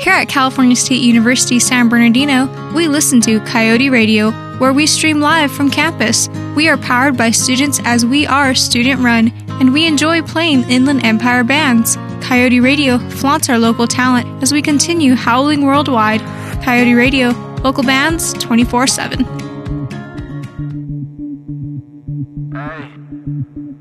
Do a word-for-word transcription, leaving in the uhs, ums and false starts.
Here at California State University San Bernardino, we listen to Coyote Radio, where we stream live from campus. We are powered by students as we are student-run, and we enjoy playing Inland Empire bands. Coyote Radio flaunts our local talent as we continue howling worldwide. Coyote Radio, local bands twenty-four seven. Hey.